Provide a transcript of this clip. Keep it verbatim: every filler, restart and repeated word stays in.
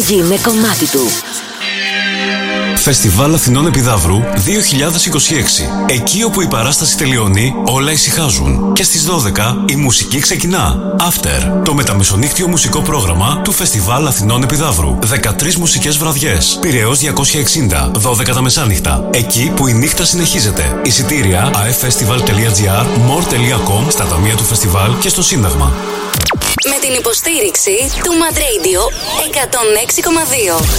γίνε κομμάτι του. Φεστιβάλ Αθηνών Επιδαύρου δύο χιλιάδες είκοσι έξι. Εκεί όπου η παράσταση τελειώνει, όλα ησυχάζουν. Και στις δώδεκα η μουσική ξεκινά. After, το μεταμεσονύκτιο μουσικό πρόγραμμα του Φεστιβάλ Αθηνών Επιδαύρου. δεκατρείς μουσικές βραδιές. Πειραιώς διακόσια εξήντα, δώδεκα τα μεσάνυχτα. Εκεί που η νύχτα συνεχίζεται. Εισιτήρια aeffestival τελεία gr, more τελεία com, στα ταμεία του φεστιβάλ και στο Σύνταγμα. Με την υποστήριξη του Mad Radio εκατόν έξι κόμμα δύο.